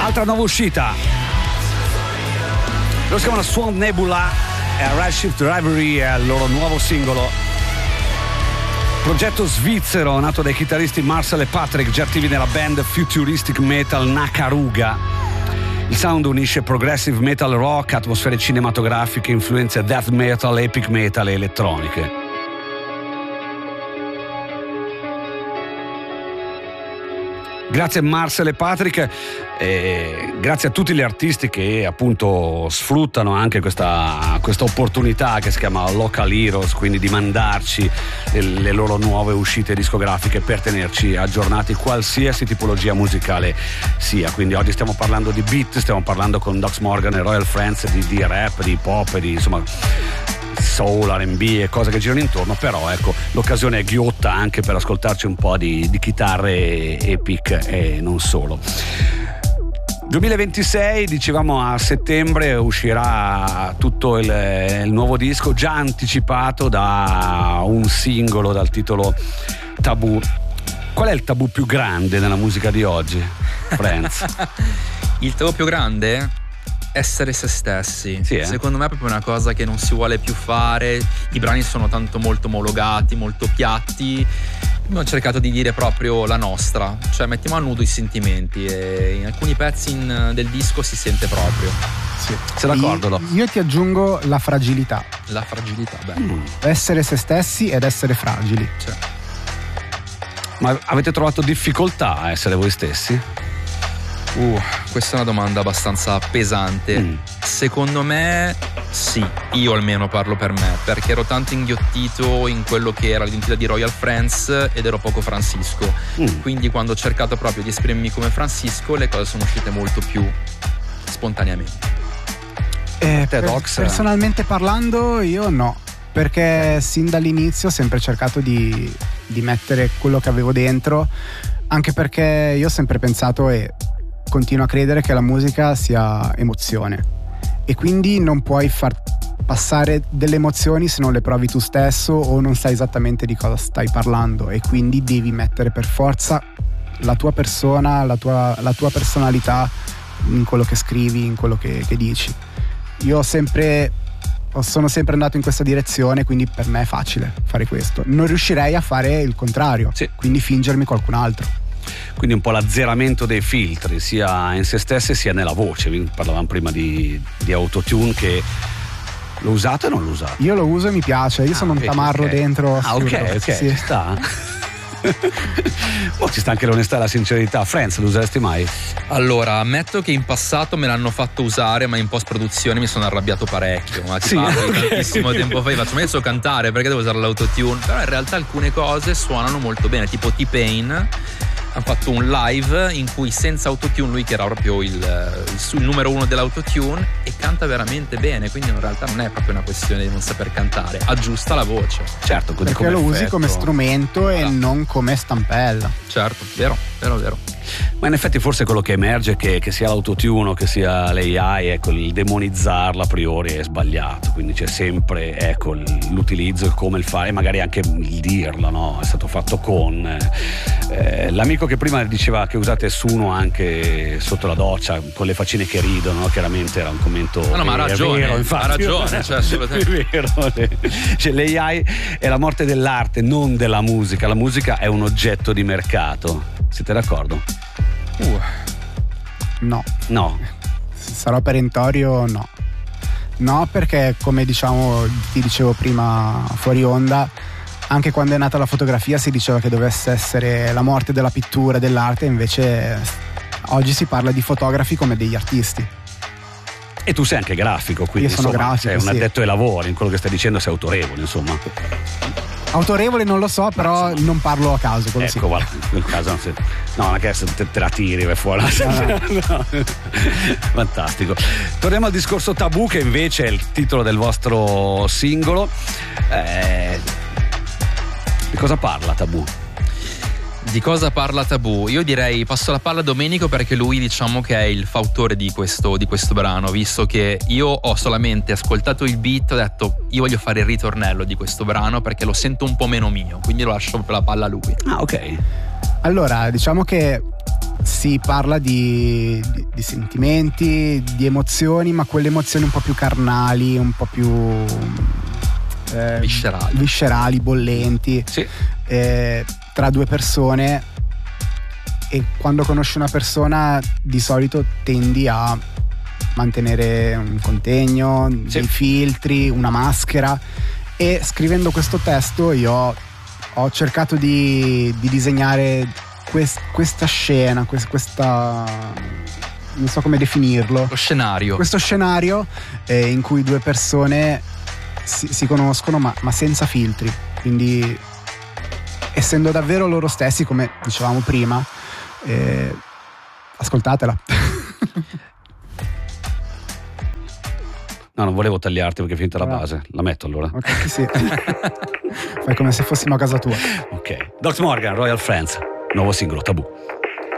Altra nuova uscita. Lo si chiamano Swamp Nebula e Redshift Rivalry è il loro nuovo singolo. Progetto svizzero nato dai chitarristi Marcel e Patrick, già attivi nella band futuristic metal Nakaruga. Il sound unisce progressive metal rock, atmosfere cinematografiche, influenze death metal, epic metal e elettroniche. Grazie a Marcel e Patrick e grazie a tutti gli artisti che appunto sfruttano anche questa opportunità che si chiama Local Heroes, quindi di mandarci le loro nuove uscite discografiche per tenerci aggiornati qualsiasi tipologia musicale sia. Quindi oggi stiamo parlando di beat, stiamo parlando con Dox Morgan e Royal Friends di rap, di pop, di insomma soul, R&B e cose che girano intorno, però ecco l'occasione è ghiotta anche per ascoltarci un po' di chitarre epic e non solo. 2026, dicevamo a settembre uscirà tutto il nuovo disco, già anticipato da un singolo dal titolo Tabù. Qual è il tabù più grande nella musica di oggi, Friends? Il tabù più grande? Essere se stessi. Sì, Secondo me è proprio una cosa che non si vuole più fare. I brani sono tanto molto omologati, molto piatti. Abbiamo cercato di dire proprio la nostra, cioè mettiamo a nudo i sentimenti e in alcuni pezzi del disco si sente proprio. Sì. Sei d'accordo? Io ti aggiungo la fragilità. La fragilità, beh. Essere se stessi ed essere fragili. Cioè. Ma avete trovato difficoltà a essere voi stessi? Questa è una domanda abbastanza pesante. Secondo me sì, io almeno parlo per me, perché ero tanto inghiottito in quello che era l'identità di Royal Friends ed ero poco Francisco. Quindi quando ho cercato proprio di esprimermi come Francisco, le cose sono uscite molto più spontaneamente. Personalmente parlando io no, perché sin dall'inizio ho sempre cercato di mettere quello che avevo dentro, anche perché io ho sempre pensato e continuo a credere che la musica sia emozione e quindi non puoi far passare delle emozioni se non le provi tu stesso o non sai esattamente di cosa stai parlando, e quindi devi mettere per forza la tua persona, la tua personalità in quello che scrivi, in quello che dici. Io sono sempre andato in questa direzione, quindi per me è facile fare questo. Non riuscirei a fare il contrario, quindi fingermi qualcun altro. Quindi un po' l'azzeramento dei filtri sia in se stesse sia nella voce. Parlavamo prima di autotune, che lo usate o non lo usate? Io lo uso e mi piace, io sono un tamarro dentro. Ok, sì. Ci sta. Ci sta anche l'onestà e la sincerità. Friends, lo useresti mai? Allora, ammetto che in passato me l'hanno fatto usare, ma in post-produzione mi sono arrabbiato parecchio. Ma ti parlo di tantissimo tempo fa, faccio, ma io so cantare, perché devo usare l'autotune? Però in realtà alcune cose suonano molto bene, tipo T-Pain ha fatto un live in cui senza autotune, lui che era proprio il numero uno dell'autotune, e canta veramente bene, quindi in realtà non è proprio una questione di non saper cantare, aggiusta la voce. Certo, perché lo usi come strumento e non come stampella. Certo, vero. Ma in effetti forse quello che emerge è che sia l'autotune o che sia l'AI, ecco, il demonizzarla a priori è sbagliato, quindi c'è sempre, ecco, l'utilizzo, il come, il fare, e magari anche il dirla, no? È stato fatto con l'amico che prima diceva che usate Suno anche sotto la doccia con le faccine che ridono, no? Chiaramente era un commento ma ha ragione, vero, infatti, ha ragione, cioè assolutamente è vero. Cioè, l'AI è la morte dell'arte, non della musica. La musica è un oggetto di mercato. Siete d'accordo? No. Sarò perentorio, no. No, perché come ti dicevo prima fuori onda, anche quando è nata la fotografia si diceva che dovesse essere la morte della pittura, dell'arte, invece oggi si parla di fotografi come degli artisti. E tu sei anche grafico, quindi io sono grafico, sei un addetto ai lavori, in quello che stai dicendo sei autorevole, insomma. Autorevole non lo so, però non parlo a caso. Ecco, sì. Guarda, nel caso no, anche se te la tiri vai fuori. No. Fantastico. Torniamo al discorso Tabù, che invece è il titolo del vostro singolo. Di cosa parla Tabù? Di cosa parla Tabù? Io direi passo la palla a Domenico, perché lui diciamo che è il fautore di questo brano, visto che io ho solamente ascoltato il beat, ho detto io voglio fare il ritornello di questo brano perché lo sento un po' meno mio, quindi lo lascio la palla a lui. Ah, ok. Allora, diciamo che si parla di sentimenti, di emozioni, ma quelle emozioni un po' più carnali, un po' più viscerali, bollenti, sì. Tra due persone. E quando conosci una persona di solito tendi a mantenere un contegno, sì, dei filtri, una maschera, e scrivendo questo testo io ho cercato di disegnare questa scena, questa non so come definirlo, questo scenario in cui due persone si conoscono ma senza filtri, quindi essendo davvero loro stessi, come dicevamo prima. Ascoltatela. No, non volevo tagliarti perché è finita la base. La metto allora. Ok, sì. Fai come se fossimo a casa tua. Ok. Dox Morgan, Royal Friends, nuovo singolo, Tabù.